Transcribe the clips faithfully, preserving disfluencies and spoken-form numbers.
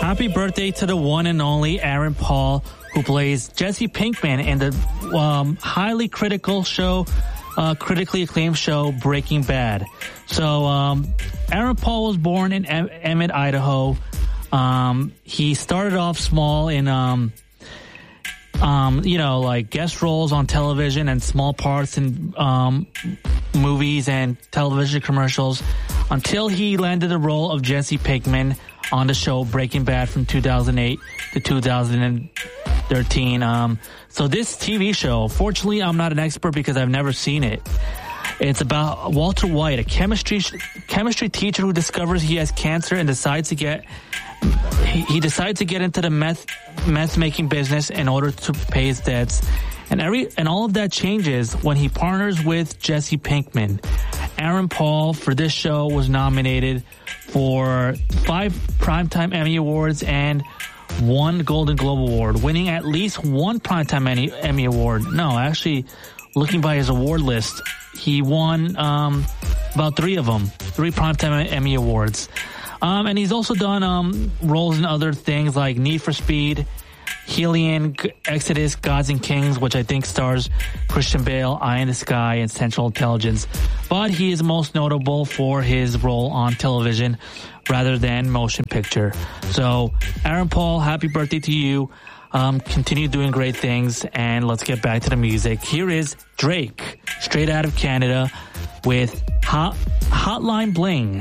Happy birthday to the one and only Aaron Paul, who plays Jesse Pinkman in the um, highly critical show, uh, critically acclaimed show Breaking Bad. So, um, Aaron Paul was born in em- Emmett, Idaho. Um, he started off small in, um, um, you know, like guest roles on television and small parts in um, movies and television commercials until he landed the role of Jesse Pinkman on the show Breaking Bad from two thousand eight to two thousand thirteen. Um, so this T V show, fortunately, I'm not an expert because I've never seen it. It's about Walter White, a chemistry chemistry teacher who discovers he has cancer and decides to get he, he decides to get into the meth meth making business in order to pay his debts. And every and all of that changes when he partners with Jesse Pinkman. Aaron Paul for this show was nominated for five Primetime Emmy Awards and one Golden Globe Award, winning at least one Primetime Emmy, Emmy Award. No, actually, looking by his award list, he won um, about three of them, three Primetime Emmy Awards. Um, and he's also done um, roles in other things like Need for Speed, Hellion, Exodus, Gods and Kings, which I think stars Christian Bale, Eye in the Sky, and Central Intelligence. But he is most notable for his role on television rather than motion picture. So, Aaron Paul, happy birthday to you. Um, continue doing great things, and let's get back to the music. Here is Drake, straight out of Canada, with Hot, Hotline Bling.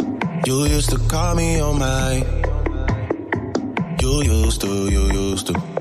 You used to call me on my... You used to, you used to.